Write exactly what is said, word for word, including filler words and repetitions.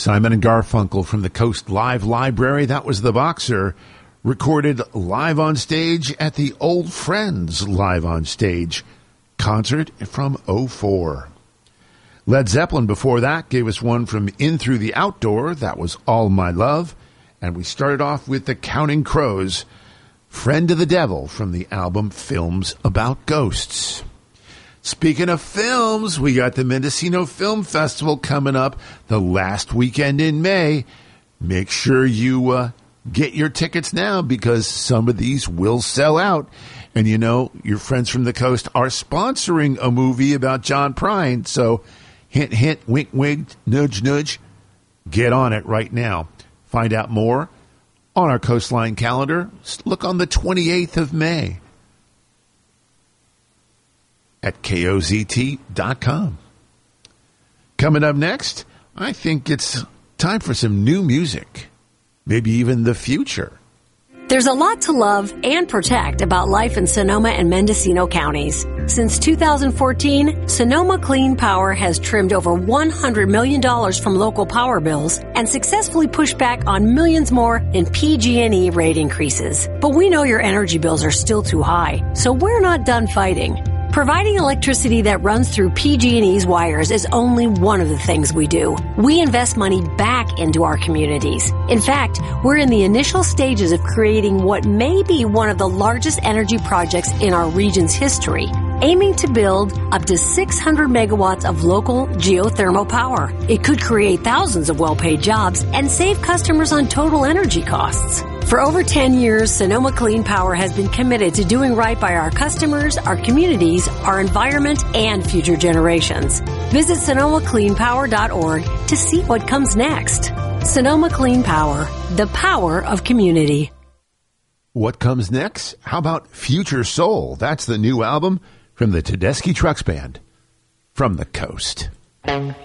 Simon and Garfunkel from the Coast Live Library. That was The Boxer, recorded live on stage at the Old Friends Live on Stage concert from oh four. Led Zeppelin before that gave us one from In Through the Outdoor. That was All My Love. And we started off with the Counting Crows, Friend of the Devil, from the album Films About Ghosts. Speaking of films, we got the Mendocino Film Festival coming up the last weekend in May. Make sure you uh, get your tickets now because some of these will sell out. And you know, your friends from the coast are sponsoring a movie about John Prine. So hint, hint, wink, wink, nudge, nudge. Get on it right now. Find out more on our Coastline calendar. Look on the twenty-eighth of May. At K O Z T dot com. Coming up next, I think it's time for some new music. Maybe even the future. There's a lot to love and protect about life in Sonoma and Mendocino counties. Since two thousand fourteen, Sonoma Clean Power has trimmed over one hundred million dollars from local power bills and successfully pushed back on millions more in P G and E rate increases. But we know your energy bills are still too high, so we're not done fighting. Providing electricity that runs through P G and E's wires is only one of the things we do. We invest money back into our communities. In fact, we're in the initial stages of creating what may be one of the largest energy projects in our region's history, aiming to build up to six hundred megawatts of local geothermal power. It could create thousands of well-paid jobs and save customers on total energy costs. For over ten years, Sonoma Clean Power has been committed to doing right by our customers, our communities, our environment, and future generations. Visit sonoma clean power dot org to see what comes next. Sonoma Clean Power, the power of community. What comes next? How about Future Soul? That's the new album from the Tedeschi Trucks Band from the coast.